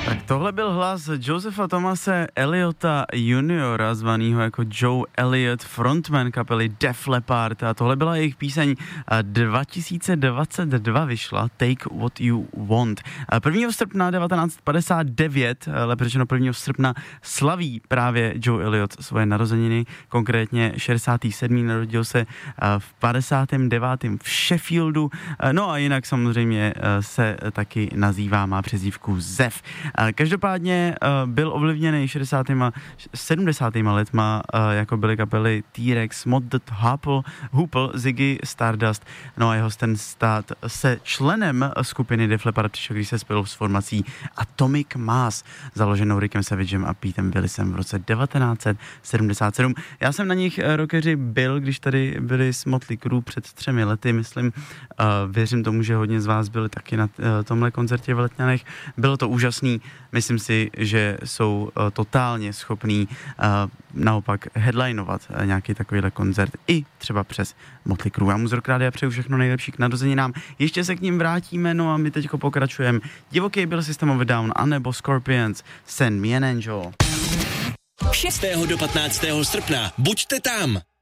Tak tohle byl hlas Josepha Thomase Elliotta juniora, zvanýho jako Joe Elliott, frontman kapely Def Leppard, a tohle byla jejich píseň 2022 vyšla Take What You Want. 1. srpna 1959, lépe řečeno 1. srpna, slaví právě Joe Elliott svoje narozeniny, konkrétně 67. narodil se v 59. v Sheffieldu, no a jinak samozřejmě se taky nazývá, má přezdívku Zev. Každopádně byl ovlivněný 60. a 70. letma, jako byly kapely T-Rex, Mod the Hoople, Ziggy Stardust, no a jeho ten stát se členem skupiny Def Leppard přišel, když se spojil s formací Atomic Mass, založenou Rickem Savagem a Petem Willisem v roce 1977. Já jsem na nich rockeři byl, když tady byli s Motley Crue před 3 lety, myslím, věřím tomu, že hodně z vás byli taky na tomhle koncertě v Letňanech. Bylo to úžasný, myslím si, že jsou totálně schopní naopak headlinovat nějaký takovýhle koncert i třeba přes Motley Crue. Já mu z Rock Rádia přeju všechno nejlepší k narozeninám. Ještě se k ním vrátíme, no a my teďko pokračujeme. Divoký byl System of a Down anebo Scorpions, Send Me an Angel. 6. do 15. srpna buďte tam.